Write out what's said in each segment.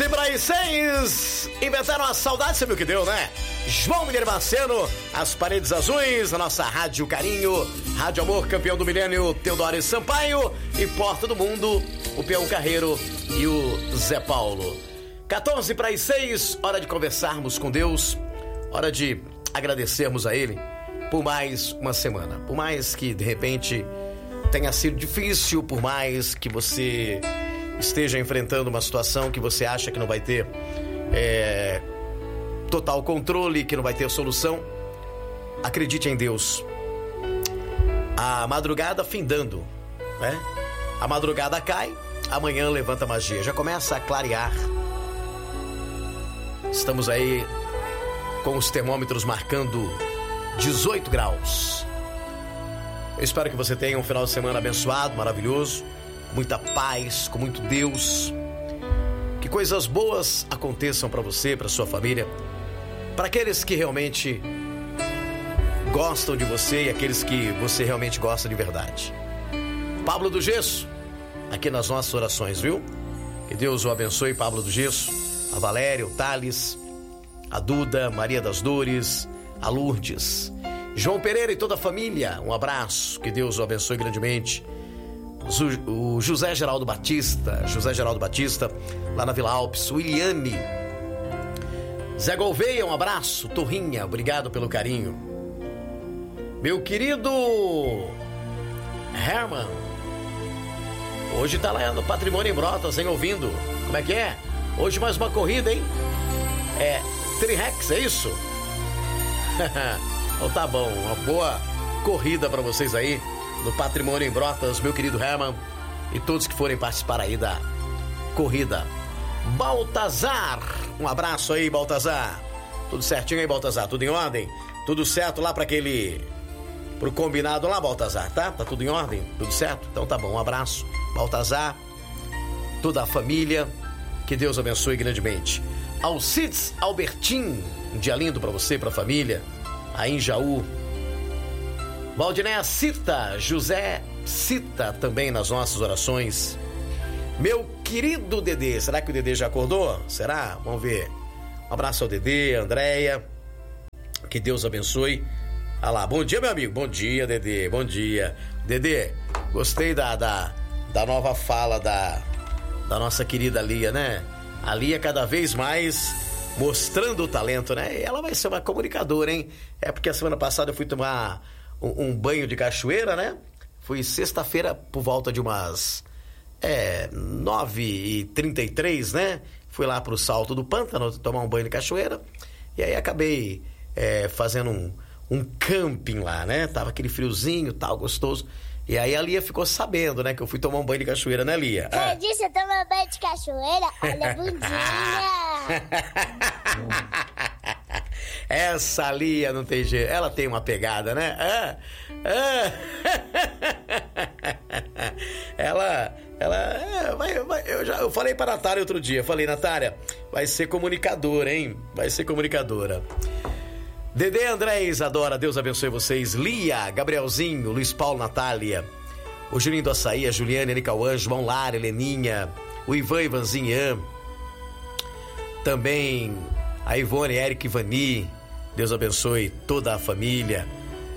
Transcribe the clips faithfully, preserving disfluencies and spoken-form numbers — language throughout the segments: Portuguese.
quatorze para as seis. Inventaram a saudade, você viu que deu, né? João Mineiro Marceno, As Paredes Azuis, a nossa Rádio Carinho, Rádio Amor, campeão do milênio, Teodoro Sampaio, e Porta do Mundo, o Peão Carreiro e o Zé Paulo. quatorze para as seis, hora de conversarmos com Deus, hora de agradecermos a Ele por mais uma semana. Por mais que, de repente, tenha sido difícil, por mais que você esteja enfrentando uma situação que você acha que não vai ter é, total controle, que não vai ter solução, acredite em Deus. A madrugada findando, né? A madrugada cai, amanhã levanta a magia, já começa a clarear. Estamos aí com os termômetros marcando dezoito graus. Eu espero que você tenha um final de semana abençoado, maravilhoso, com muita paz, com muito Deus. Que coisas boas aconteçam para você, para sua família, para aqueles que realmente gostam de você e aqueles que você realmente gosta de verdade. Pablo do Gesso, aqui nas nossas orações, viu? Que Deus o abençoe, Pablo do Gesso, a Valéria, o Thales, a Duda, Maria das Dores, a Lourdes, João Pereira e toda a família, um abraço, que Deus o abençoe grandemente. O José Geraldo Batista, José Geraldo Batista, lá na Vila Alpes, o Iliane, Zé Gouveia, um abraço, Torrinha, obrigado pelo carinho. Meu querido Herman, hoje tá lá no Patrimônio em Brotas, hein, ouvindo, como é que é? Hoje mais uma corrida, hein? É Trirex, é isso? Então tá bom, uma boa corrida pra vocês aí no Patrimônio em Brotas, meu querido Herman, e todos que forem participar aí da corrida. Baltazar, um abraço aí, Baltazar. Tudo certinho aí, Baltazar? Tudo em ordem? Tudo certo lá pra aquele... pro combinado lá, Baltazar, tá? Tá tudo em ordem? Tudo certo? Então tá bom, um abraço, Baltazar, toda a família, que Deus abençoe grandemente. Alcides Albertin, um dia lindo pra você, pra família, aí em Jaú. Valdinéia Cita, José Cita também nas nossas orações. Meu querido Dedê, será que o Dedê já acordou? Será? Vamos ver. Um abraço ao Dedê, Andréia, que Deus abençoe. Ah lá, bom dia, meu amigo, bom dia, Dedê, bom dia. Dedê, gostei da, da, da nova fala da, da nossa querida Lia, né? A Lia cada vez mais mostrando o talento, né? E ela vai ser uma comunicadora, hein? É porque a semana passada eu fui tomar um, um banho de cachoeira, né? Fui sexta-feira por volta de umas é, nove e trinta e três, né? Fui lá pro Salto do Pântano tomar um banho de cachoeira. E aí acabei é, fazendo um, um camping lá, né? Tava aquele friozinho, tal, gostoso. E aí a Lia ficou sabendo, né? Que eu fui tomar um banho de cachoeira, né, Lia? Você ah. disse eu tomar banho de cachoeira? Olha, bundinha! Essa Lia não tem jeito. Ela tem uma pegada, né? Ah, ah. Ela... Ela... É, vai, vai, eu, já, eu falei pra Natália outro dia. Falei, Natália, vai ser comunicadora, hein? Vai ser comunicadora. Dedê André Isadora, Deus abençoe vocês. Lia, Gabrielzinho, Luiz Paulo, Natália, o Julinho do Açaí, a Juliane, Nicauã, João Lara, Heleninha, o Ivan, Ivanzinho, também a Ivone, Eric, Ivani, Deus abençoe toda a família.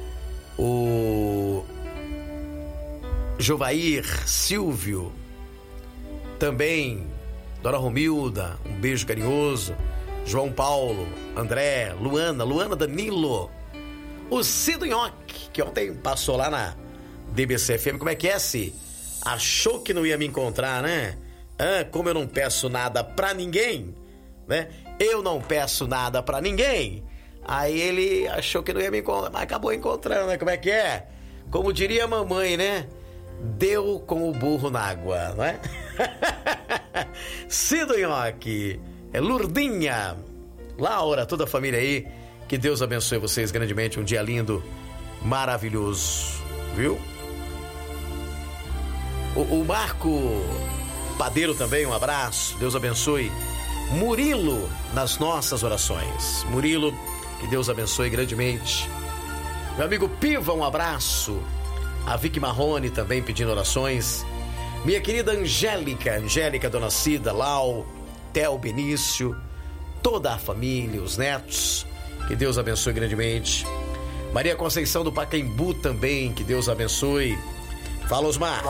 O Jovair, Silvio, também Dona Romilda, um beijo carinhoso. João Paulo, André, Luana, Luana Danilo, o Cido Nhoque, que ontem passou lá na D B C F M. Como é que é, Ci? Achou que não ia me encontrar, né? Ah, como eu não peço nada pra ninguém, né? Eu não peço nada pra ninguém. Aí ele achou que não ia me encontrar, mas acabou encontrando, né? Como é que é? Como diria a mamãe, né? Deu com o burro na água, não é? Cido Nhoque, é Lurdinha, Laura, toda a família aí, que Deus abençoe vocês grandemente, um dia lindo, maravilhoso, viu? O, o Marco Padeiro também, um abraço, Deus abençoe. Murilo, nas nossas orações, Murilo, que Deus abençoe grandemente. Meu amigo Piva, um abraço. A Vicky Marrone também pedindo orações. Minha querida Angélica, Angélica, Dona Cida, Lau, Theo Benício, toda a família, os netos, que Deus abençoe grandemente. Maria Conceição do Pacaembu também, que Deus abençoe. Fala, Osmar.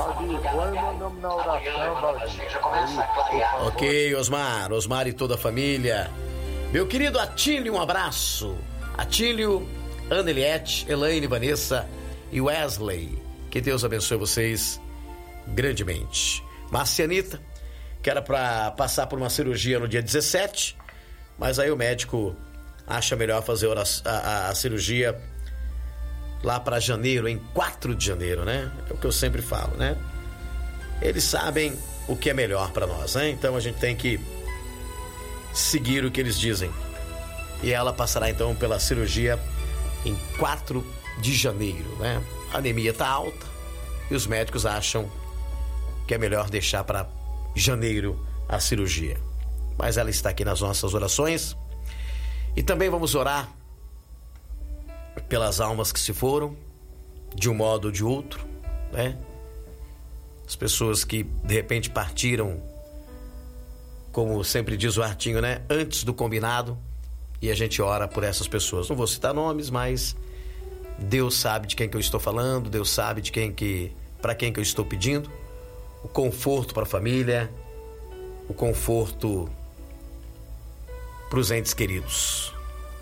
Ok, Osmar, Osmar e toda a família. Meu querido Atílio, um abraço. Atílio, Ana Eliette, Elaine, Vanessa e Wesley. Que Deus abençoe vocês grandemente. Marcianita, que era para passar por uma cirurgia no dia dezessete, mas aí o médico acha melhor fazer a, a, a cirurgia lá para janeiro, em quatro de janeiro, né? É o que eu sempre falo, né? Eles sabem o que é melhor para nós, né? Então a gente tem que seguir o que eles dizem. E ela passará então pela cirurgia em quatro de janeiro, né? A anemia tá alta e os médicos acham que é melhor deixar para janeiro a cirurgia. Mas ela está aqui nas nossas orações. E também vamos orar pelas almas que se foram, de um modo ou de outro, né? As pessoas que de repente partiram, como sempre diz o Artinho, né? Antes do combinado, e a gente ora por essas pessoas. Não vou citar nomes, mas Deus sabe de quem que eu estou falando, Deus sabe de quem que, para quem que eu estou pedindo. O conforto para a família, o conforto para os entes queridos.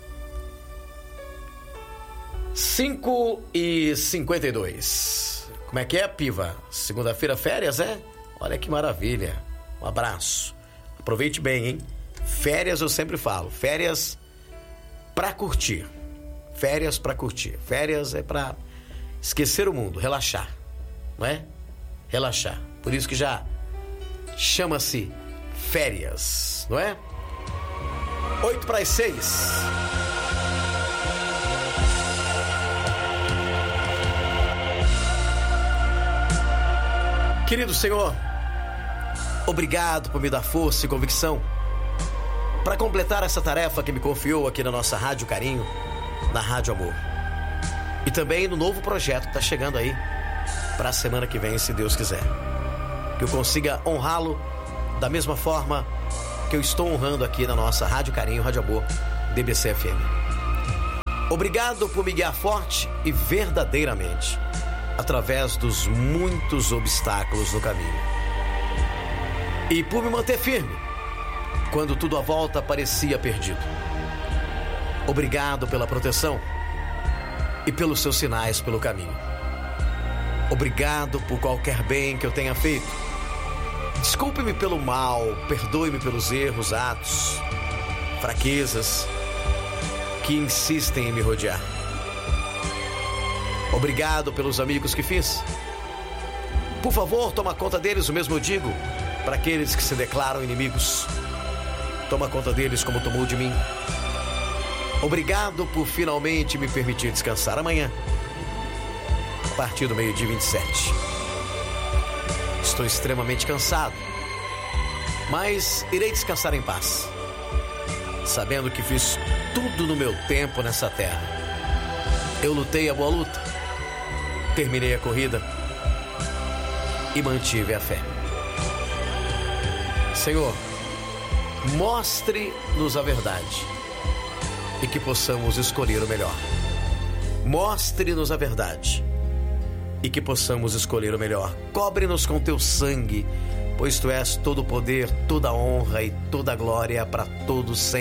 cinco e cinquenta e dois. Como é que é, Piva? Segunda-feira, férias, é? Olha que maravilha. Um abraço. Aproveite bem, hein? Férias eu sempre falo. Férias pra curtir. Férias pra curtir. Férias é pra esquecer o mundo, relaxar. Não é? Relaxar. Por isso que já chama-se férias, não é? Oito para as seis. Querido Senhor, obrigado por me dar força e convicção para completar essa tarefa que me confiou aqui na nossa Rádio Carinho, na Rádio Amor. E também no novo projeto que está chegando aí para a semana que vem, se Deus quiser. Que eu consiga honrá-lo da mesma forma que eu estou honrando aqui na nossa Rádio Carinho, Rádio Amor, D B C F M. Obrigado por me guiar forte e verdadeiramente através dos muitos obstáculos no caminho. E por me manter firme quando tudo à volta parecia perdido. Obrigado pela proteção e pelos seus sinais pelo caminho. Obrigado por qualquer bem que eu tenha feito. Desculpe-me pelo mal, perdoe-me pelos erros, atos, fraquezas que insistem em me rodear. Obrigado pelos amigos que fiz. Por favor, toma conta deles, o mesmo eu digo para aqueles que se declaram inimigos. Toma conta deles como tomou de mim. Obrigado por finalmente me permitir descansar amanhã, a partir do meio-dia vinte e sete. Estou extremamente cansado, mas irei descansar em paz, sabendo que fiz tudo no meu tempo nessa terra. Eu lutei a boa luta, terminei a corrida e mantive a fé. Senhor, mostre-nos a verdade e que possamos escolher o melhor. Mostre-nos a verdade e que possamos escolher o melhor. Cobre-nos com teu sangue, pois tu és todo o poder, toda a honra e toda a glória para todos sempre.